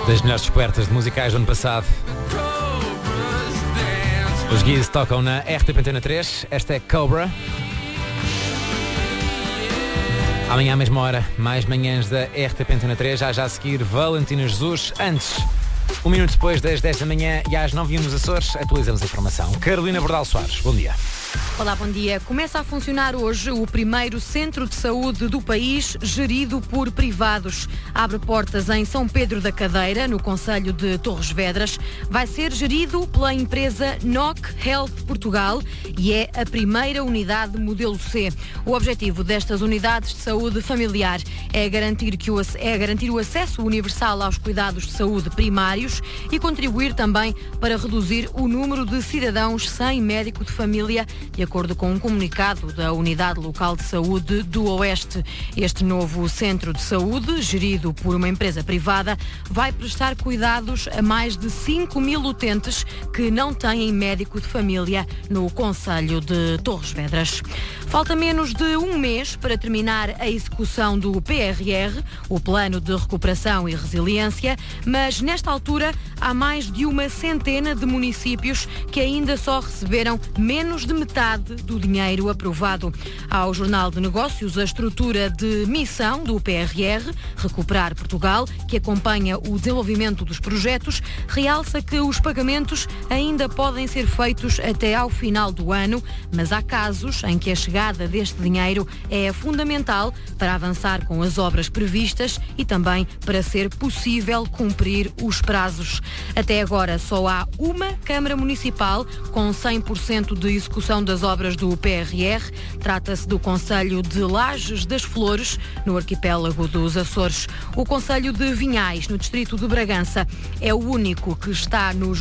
Das melhores descobertas de musicais do ano passado. Os Geese tocam na RTP Antena 3. Esta é Cobra. Amanhã à mesma hora, mais manhãs da RTP Antena 3. Já a seguir, Valentina Jesus. Antes, um minuto depois das 10 da manhã e às 9h nos Açores, atualizamos a informação. Carolina Bordal Soares, bom dia. Olá, bom dia. Começa a funcionar hoje o primeiro centro de saúde do país gerido por privados. Abre portas em São Pedro da Cadeira, no concelho de Torres Vedras. Vai ser gerido pela empresa NOC Health Portugal e é a primeira unidade modelo C. O objetivo destas unidades de saúde familiar é garantir o acesso universal aos cuidados de saúde primários e contribuir também para reduzir o número de cidadãos sem médico de família, de acordo com um comunicado da Unidade Local de Saúde do Oeste. Este novo centro de saúde, gerido por uma empresa privada, vai prestar cuidados a mais de 5.000 utentes que não têm médico de família no concelho de Torres Vedras. Falta menos de um mês para terminar a execução do PRR, o Plano de Recuperação e Resiliência, mas nesta altura há mais de uma centena de municípios que ainda só receberam menos de metade do dinheiro aprovado. Ao Jornal de Negócios, a estrutura de missão do PRR, Recuperar Portugal, que acompanha o desenvolvimento dos projetos, realça que os pagamentos ainda podem ser feitos até ao final do ano, mas há casos em que a chegada deste dinheiro é fundamental para avançar com as obras previstas e também para ser possível cumprir os prazos. Até agora só há uma Câmara Municipal com 100% de execução das obras do PRR. Trata-se do concelho de Lajes das Flores, no arquipélago dos Açores. O concelho de Vinhais, no distrito de Bragança, é o único que está nos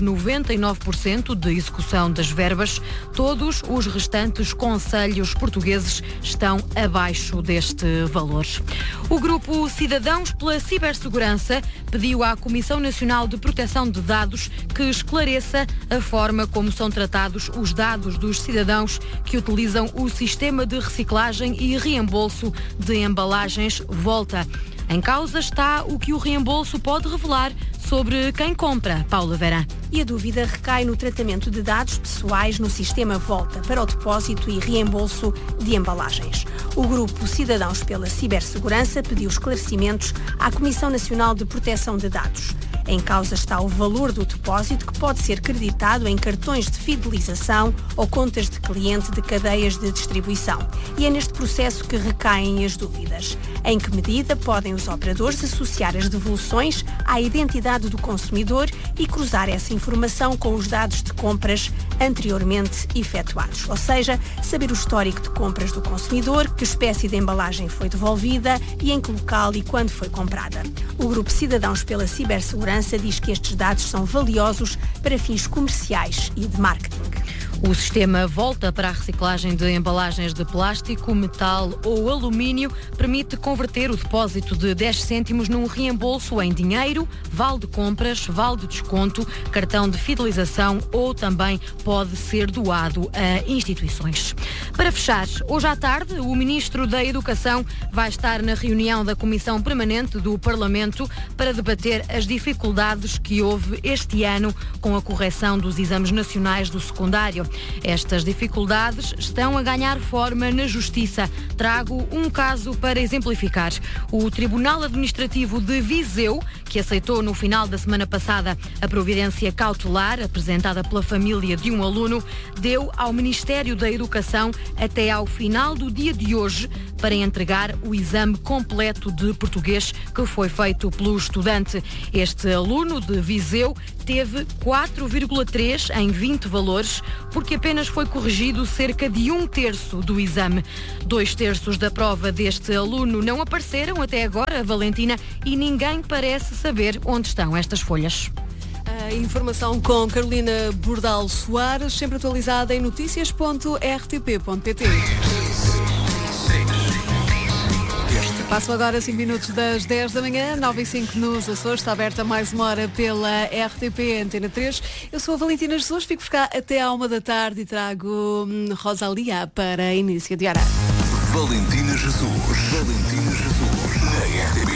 99% de execução das verbas. Todos os restantes concelhos portugueses estão abaixo deste valor. O grupo Cidadãos pela Cibersegurança pediu à Comissão Nacional de Proteção de Dados que esclareça a forma como são tratados os dados dos cidadãos que utilizam o sistema de reciclagem e reembolso de embalagens Volta. Em causa está o que o reembolso pode revelar sobre quem compra. Paula Verã. E a dúvida recai no tratamento de dados pessoais no sistema Volta para o depósito e reembolso de embalagens. O grupo Cidadãos pela Cibersegurança pediu esclarecimentos à Comissão Nacional de Proteção de Dados. Em causa está o valor do depósito que pode ser creditado em cartões de fidelização ou contas de cliente de cadeias de distribuição. E é neste processo que recaem as dúvidas. Em que medida podem os operadores associar as devoluções à identidade do consumidor e cruzar essa informação com os dados de compras anteriormente efetuados? Ou seja, saber o histórico de compras do consumidor, que espécie de embalagem foi devolvida e em que local e quando foi comprada. O grupo Cidadãos pela Cibersegurança diz que estes dados são valiosos para fins comerciais e de marketing. O sistema Volta para a reciclagem de embalagens de plástico, metal ou alumínio permite converter o depósito de 10 cêntimos num reembolso em dinheiro, vale de compras, vale de desconto, cartão de fidelização ou também pode ser doado a instituições. Para fechar, hoje à tarde, o Ministro da Educação vai estar na reunião da Comissão Permanente do Parlamento para debater as dificuldades que houve este ano com a correção dos exames nacionais do secundário. Estas dificuldades estão a ganhar forma na Justiça. Trago um caso para exemplificar. O Tribunal Administrativo de Viseu, que aceitou no final da semana passada a providência cautelar apresentada pela família de um aluno, deu ao Ministério da Educação até ao final do dia de hoje para entregar o exame completo de português que foi feito pelo estudante. Este aluno de Viseu teve 4,3 em 20 valores, porque apenas foi corrigido cerca de 1/3 do exame. 2/3 da prova deste aluno não apareceram até agora, Valentina, e ninguém parece saber onde estão estas folhas. A informação com Carolina Bordal Soares, sempre atualizada em noticias.rtp.pt. Passam agora 5 minutos das 10 da manhã, 9h05 nos Açores. Está aberta mais uma hora pela RTP Antena 3. Eu sou a Valentina Jesus, fico por cá até à 1 da tarde e trago Rosalia para início de hora. Valentina Jesus. Na RTP.